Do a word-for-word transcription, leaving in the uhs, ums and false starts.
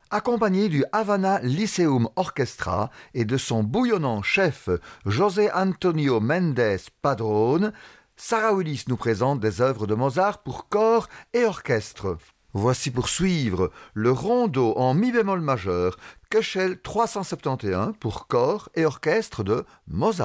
Accompagné du Havana Lyceum Orchestra et de son bouillonnant chef José Antonio Méndez Padrón, Sarah Willis nous présente des œuvres de Mozart pour corps et orchestre. Voici pour suivre le rondo en mi bémol majeur, Köchel trois cent soixante et onze pour corps et orchestre de Mozart.